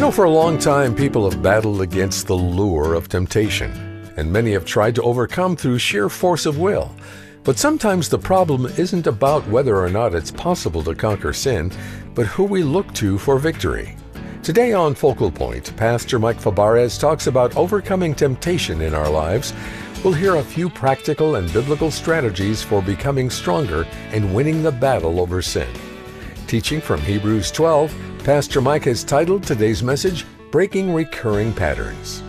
For a long time, people have battled against the lure of temptation, and many have tried to overcome through sheer force of will. But sometimes the problem isn't about whether or not it's possible to conquer sin, but who we look to for victory. Today on Focal Point, Pastor Mike Fabarez talks about overcoming temptation in our lives. We'll hear a few practical and biblical strategies for becoming stronger and winning the battle over sin. Teaching from Hebrews 12, Pastor Mike has titled today's message, Breaking Recurring Patterns.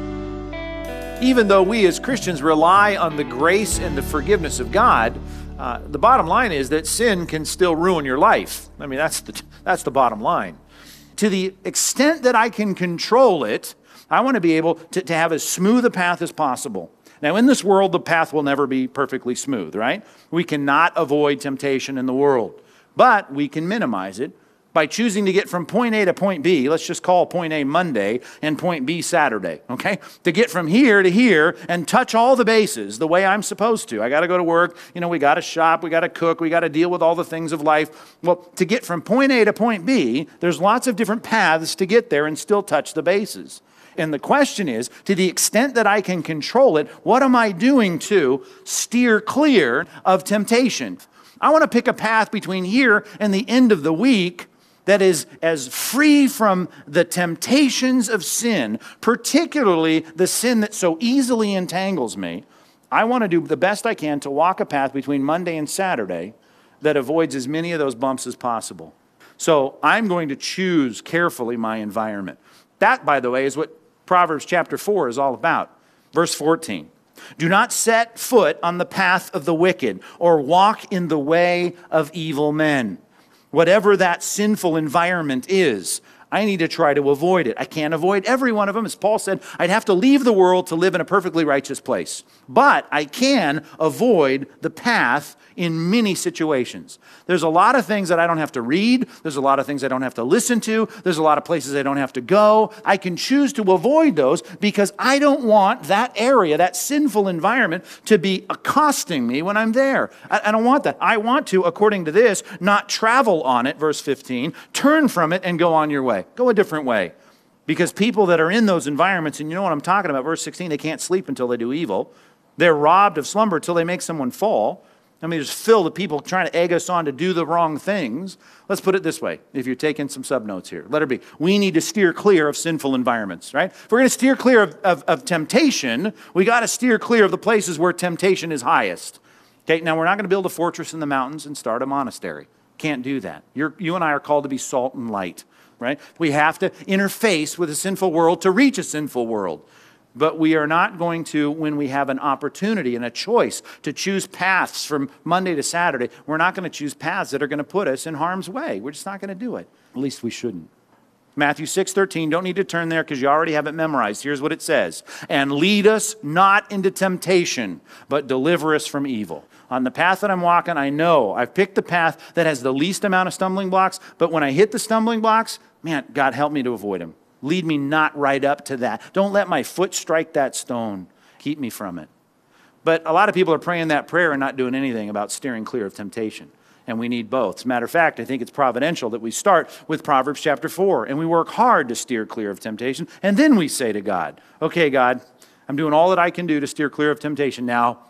Even though we as Christians rely on the grace and the forgiveness of God, the bottom line is that sin can still ruin your life. I mean, that's the bottom line. To the extent that I can control it, I want to be able to have as smooth a path as possible. Now, in this world, the path will never be perfectly smooth, right? We cannot avoid temptation in the world, but we can minimize it by choosing to get from point A to point B. Let's just call point A Monday and point B Saturday, okay? To get from here to here and touch all the bases the way I'm supposed to. I got to go to work, we got to shop, we got to cook, we got to deal with all the things of life. Well, to get from point A to point B, there's lots of different paths to get there and still touch the bases. And the question is, to the extent that I can control it, what am I doing to steer clear of temptation? I want to pick a path between here and the end of the week that is as free from the temptations of sin, particularly the sin that so easily entangles me. I want to do the best I can to walk a path between Monday and Saturday that avoids as many of those bumps as possible. So I'm going to choose carefully my environment. That, by the way, is what Proverbs chapter 4 is all about. Verse 14. Do not set foot on the path of the wicked or walk in the way of evil men. Whatever that sinful environment is, I need to try to avoid it. I can't avoid every one of them. As Paul said, I'd have to leave the world to live in a perfectly righteous place. But I can avoid the path in many situations. There's a lot of things that I don't have to read. There's a lot of things I don't have to listen to. There's a lot of places I don't have to go. I can choose to avoid those because I don't want that area, that sinful environment, to be accosting me when I'm there. I don't want that. I want to, according to this, not travel on it, verse 15, turn from it and go on your way. Go a different way. Because people that are in those environments, and you know what I'm talking about, verse 16, they can't sleep until they do evil. They're robbed of slumber until they make someone fall. I mean, just fill the people trying to egg us on to do the wrong things. Let's put it this way, if you're taking some subnotes here. Letter B, we need to steer clear of sinful environments, right? If we're going to steer clear of temptation, we got to steer clear of the places where temptation is highest. Okay, now we're not going to build a fortress in the mountains and start a monastery. Can't do that. You and I are called to be salt and light, right? We have to interface with a sinful world to reach a sinful world. But we are not going to, when we have an opportunity and a choice to choose paths from Monday to Saturday, we're not going to choose paths that are going to put us in harm's way. We're just not going to do it. At least we shouldn't. Matthew 6:13, don't need to turn there because you already have it memorized. Here's what it says. And lead us not into temptation, but deliver us from evil. On the path that I'm walking, I know I've picked the path that has the least amount of stumbling blocks, but when I hit the stumbling blocks, man, God help me to avoid them. Lead me not right up to that. Don't let my foot strike that stone. Keep me from it. But a lot of people are praying that prayer and not doing anything about steering clear of temptation. And we need both. As a matter of fact, I think it's providential that we start with Proverbs chapter 4. And we work hard to steer clear of temptation. And then we say to God, okay, God, I'm doing all that I can do to steer clear of temptation. Now,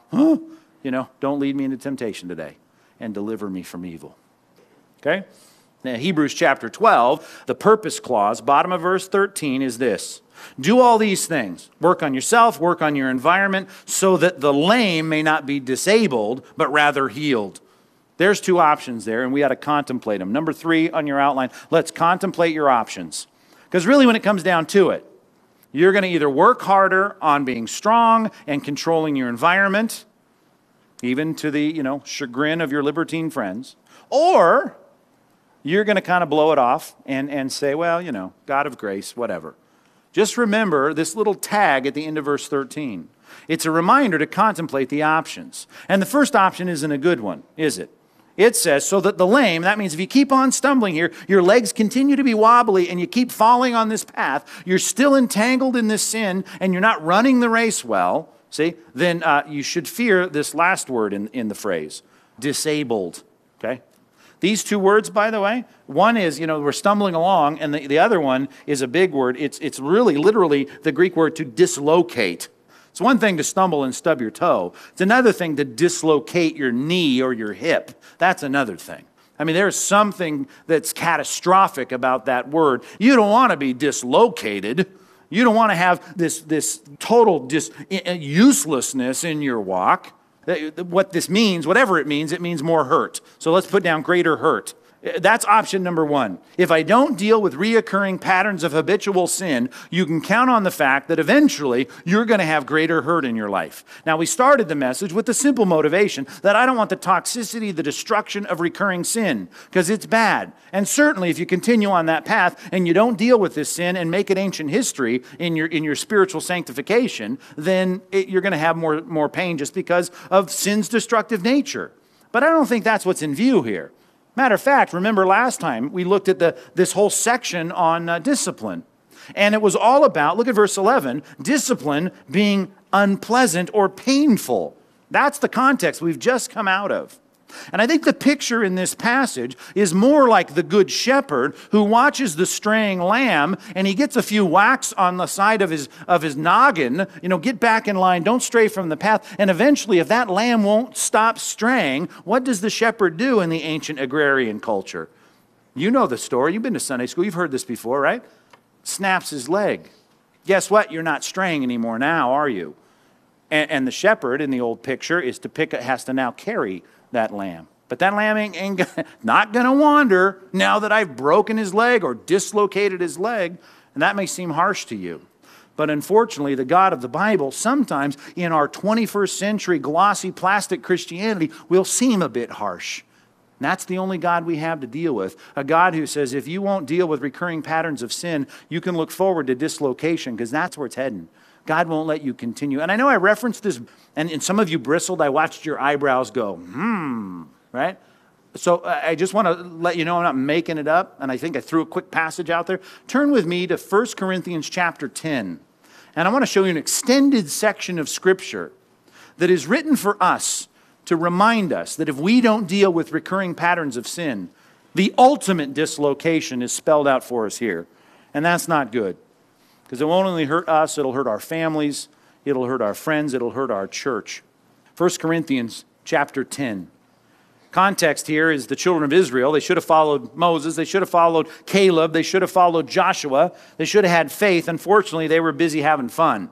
don't lead me into temptation today. And deliver me from evil. Okay? Now, Hebrews chapter 12, the purpose clause, bottom of verse 13 is this. Do all these things. Work on yourself, work on your environment, so that the lame may not be disabled, but rather healed. There's two options there, and we ought to contemplate them. Number 3 on your outline, let's contemplate your options. Because really when it comes down to it, you're going to either work harder on being strong and controlling your environment, even to the, chagrin of your libertine friends, or you're going to kind of blow it off and say, well, God of grace, whatever. Just remember this little tag at the end of verse 13. It's a reminder to contemplate the options. And the first option isn't a good one, is it? It says, so that the lame, that means if you keep on stumbling here, your legs continue to be wobbly and you keep falling on this path, you're still entangled in this sin and you're not running the race well, see, then you should fear this last word in the phrase, disabled, okay? These two words, by the way, one is, we're stumbling along, and the other one is a big word. It's really literally the Greek word to dislocate. It's one thing to stumble and stub your toe. It's another thing to dislocate your knee or your hip. That's another thing. I mean, there's something that's catastrophic about that word. You don't want to be dislocated. You don't want to have this total uselessness in your walk. What this means, whatever it means more hurt. So let's put down greater hurt. That's option number one. If I don't deal with reoccurring patterns of habitual sin, you can count on the fact that eventually you're going to have greater hurt in your life. Now, we started the message with the simple motivation that I don't want the toxicity, the destruction of recurring sin, because it's bad. And certainly if you continue on that path and you don't deal with this sin and make it ancient history in your spiritual sanctification, then you're going to have more pain just because of sin's destructive nature. But I don't think that's what's in view here. Matter of fact, remember last time we looked at this whole section on discipline. And it was all about, look at verse 11, discipline being unpleasant or painful. That's the context we've just come out of. And I think the picture in this passage is more like the good shepherd who watches the straying lamb and he gets a few whacks on the side of his noggin, get back in line, don't stray from the path. And eventually, if that lamb won't stop straying, what does the shepherd do in the ancient agrarian culture? You know the story. You've been to Sunday school. You've heard this before, right? Snaps his leg. Guess what? You're not straying anymore now, are you? And the shepherd in the old picture has to now carry that lamb. But that lamb ain't not going to wander now that I've broken his leg or dislocated his leg. And that may seem harsh to you. But unfortunately, the God of the Bible, sometimes in our 21st century glossy plastic Christianity, will seem a bit harsh. And that's the only God we have to deal with. A God who says, if you won't deal with recurring patterns of sin, you can look forward to dislocation, because that's where it's heading. God won't let you continue. And I know I referenced this, and some of you bristled. I watched your eyebrows go, right? So I just want to let you know I'm not making it up, and I think I threw a quick passage out there. Turn with me to 1 Corinthians chapter 10, and I want to show you an extended section of Scripture that is written for us to remind us that if we don't deal with recurring patterns of sin, the ultimate dislocation is spelled out for us here, and that's not good. Because it won't only hurt us, it'll hurt our families, it'll hurt our friends, it'll hurt our church. 1 Corinthians chapter 10. Context here is the children of Israel. They should have followed Moses. They should have followed Caleb. They should have followed Joshua. They should have had faith. Unfortunately, they were busy having fun.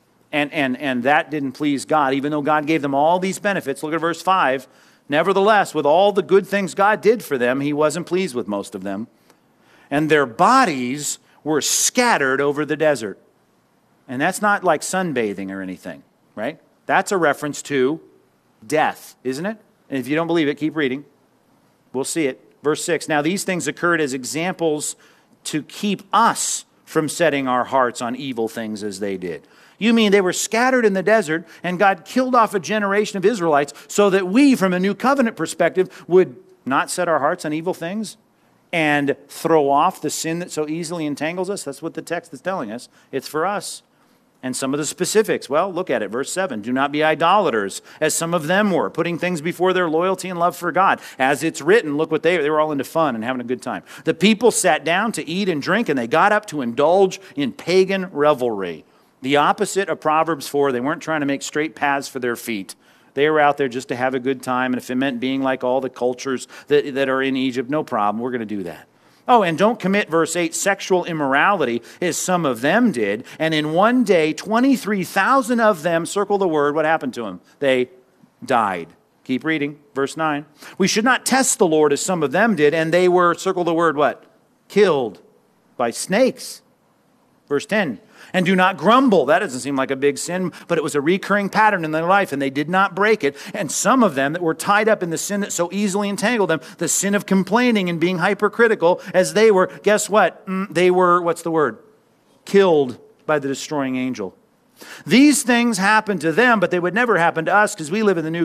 And that didn't please God, even though God gave them all these benefits. Look at verse 5. Nevertheless, with all the good things God did for them, He wasn't pleased with most of them. And their bodies were scattered over the desert. And that's not like sunbathing or anything, right? That's a reference to death, isn't it? And if you don't believe it, keep reading. We'll see it. Verse 6, now these things occurred as examples to keep us from setting our hearts on evil things as they did. You mean they were scattered in the desert and God killed off a generation of Israelites so that we, from a new covenant perspective, would not set our hearts on evil things? And throw off the sin that so easily entangles us? That's what the text is telling us. It's for us. And some of the specifics, well, look at it. Verse 7, do not be idolaters, as some of them were, putting things before their loyalty and love for God. As it's written, look what they were all into fun and having a good time. The people sat down to eat and drink, and they got up to indulge in pagan revelry. The opposite of Proverbs 4, they weren't trying to make straight paths for their feet. They were out there just to have a good time, and if it meant being like all the cultures that are in Egypt, no problem, we're going to do that. Oh, and don't commit, verse 8, sexual immorality, as some of them did. And in one day, 23,000 of them, circle the word, what happened to them? They died. Keep reading, verse 9. We should not test the Lord as some of them did, and they were, circle the word, what? Killed by snakes. Verse 10. And do not grumble. That doesn't seem like a big sin, but it was a recurring pattern in their life, and they did not break it. And some of them that were tied up in the sin that so easily entangled them, the sin of complaining and being hypercritical, as they were, guess what? They were, what's the word? Killed by the destroying angel. These things happened to them, but they would never happen to us because we live in the new